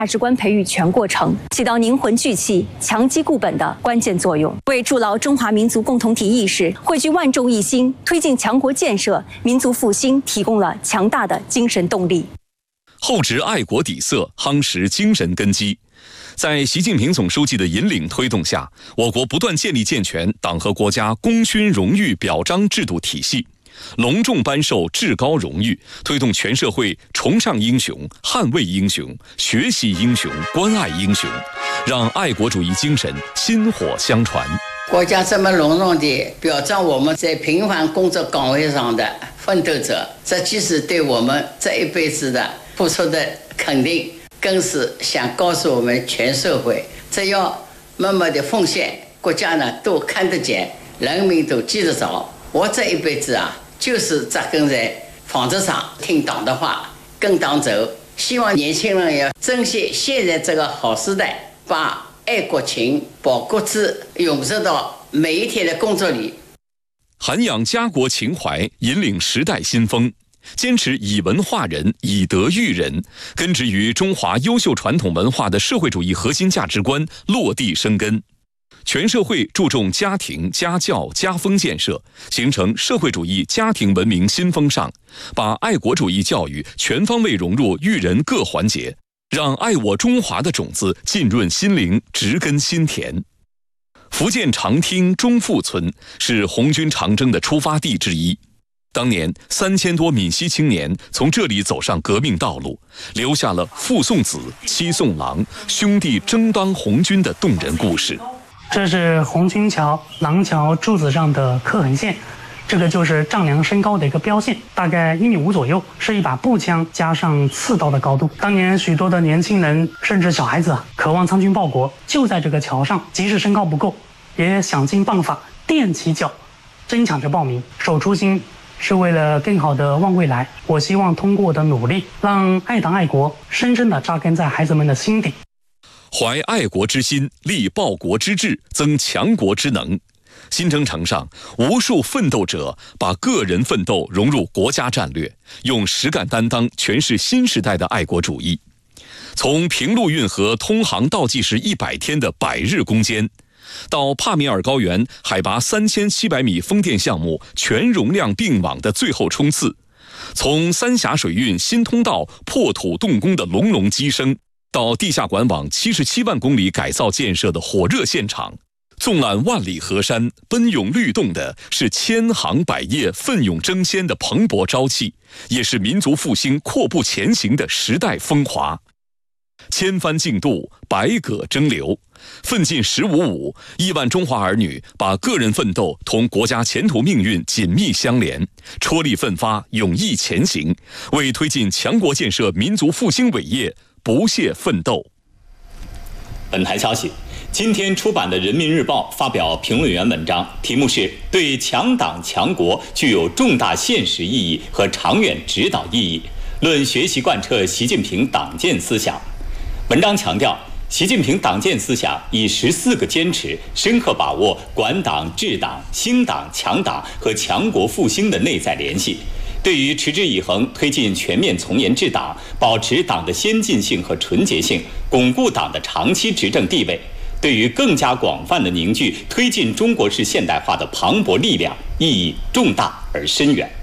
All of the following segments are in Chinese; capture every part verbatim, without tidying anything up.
价值观培育全过程，起到凝魂聚气、强基固本的关键作用，为筑牢中华民族共同体意识、汇聚万众一心、推进强国建设、民族复兴提供了强大的精神动力。 厚植爱国底色，夯实精神根基。在习近平总书记的引领推动下，我国不断建立健全党和国家功勋荣誉表彰制度体系，隆重颁授至高荣誉，推动全社会崇尚英雄、捍卫英雄、学习英雄、关爱英雄，让爱国主义精神薪火相传。 国家这么隆重地表彰我们在平凡工作岗位上的奋斗者，这既是对我们这一辈子的付出的肯定，更是想告诉我们全社会，只要默默的奉献，国家呢都看得见，人民都记得着。我这一辈子啊，就是扎根在纺织厂，听党的话，跟党走。希望年轻人要珍惜现在这个好时代，把爱国情、保国志涌入到每一天的工作里， 涵养家国情怀，引领时代新风，坚持以文化人、以德育人，根植于中华优秀传统文化的社会主义核心价值观落地生根。全社会注重家庭、家教、家风建设，形成社会主义家庭文明新风尚，把爱国主义教育全方位融入育人各环节，让爱我中华的种子浸润心灵，植根心田。福建长汀中富村是红军长征的出发地之一，当年三千多闽西青年从这里走上革命道路，留下了父送子、妻送郎、兄弟争当红军的动人故事。 这是红军桥、廊桥柱子上的刻痕线，这个就是丈量身高的一个标线，大概一米五左右，是一把步枪加上刺刀的高度。当年许多的年轻人甚至小孩子渴望参军报国，就在这个桥上，即使身高不够，也想尽办法踮起脚，争抢着报名。守初心是为了更好的望未来。我希望通过我的努力，让爱党爱国深深地扎根在孩子们的心底。 怀爱国之心，立报国之志，增强国之能。新征程上，无数奋斗者把个人奋斗融入国家战略，用实干担当诠释新时代的爱国主义。从平陆运河通航倒计时一百天的百日攻坚，到帕米尔高原海拔三千七百米风电项目全容量并网的最后冲刺，从三峡水运新通道破土动工的隆隆鸡声，到地下管网七十七万公里改造建设的火热现场，纵览万里河山，奔涌律动的是千行百业奋勇争先的蓬勃朝气，也是民族复兴阔步前行的时代风华。千帆竞渡，百舸争流，奋进十五五，亿万中华儿女把个人奋斗同国家前途命运紧密相连，踔厉奋发，勇毅前行，为推进强国建设民族复兴伟业不懈奋斗。 本台消息，今天出版的《人民日报》发表评论员文章，题目是“对强党强国具有重大现实意义和长远指导意义，论学习贯彻习近平党建思想”。文章强调，习近平党建思想以十四个坚持，深刻把握管党、治党、兴党、强党和强国复兴的内在联系。对于持之以恒推进全面从严治党，保持党的先进性和纯洁性，巩固党的长期执政地位，对于更加广泛的凝聚推进中国式现代化的磅礴力量，意义重大而深远。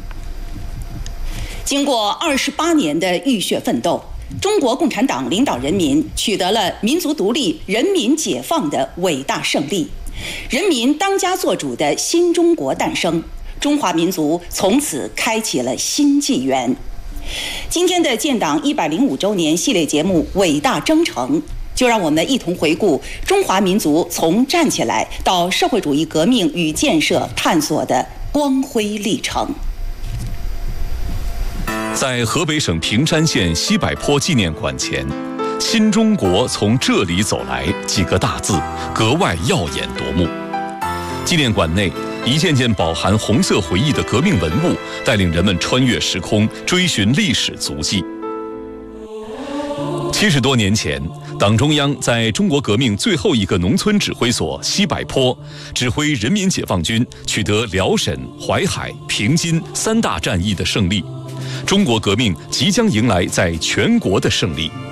经过二十八年的浴血奋斗，中国共产党领导人民取得了民族独立、人民解放的伟大胜利，人民当家作主的新中国诞生，中华民族从此开启了新纪元。今天的建党一百零五周年系列节目《伟大征程》，就让我们一同回顾中华民族从站起来到社会主义革命与建设探索的光辉历程。 在河北省平山县西柏坡纪念馆前，新中国从这里走来几个大字格外耀眼夺目。纪念馆内一件件饱含红色回忆的革命文物，带领人们穿越时空，追寻历史足迹。七十多年前，党中央在中国革命最后一个农村指挥所西柏坡，指挥人民解放军取得辽沈、淮海、平津三大战役的胜利。中国革命即将迎来在全国的胜利。